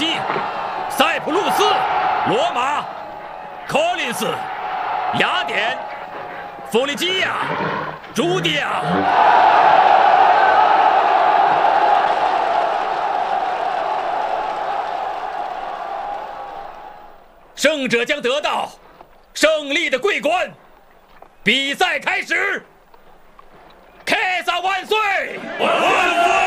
基、塞浦路斯、罗马、科林斯、雅典、弗里基亚、朱迪亚。胜者将得到胜利的桂冠。比赛开始，凯撒万岁！万岁！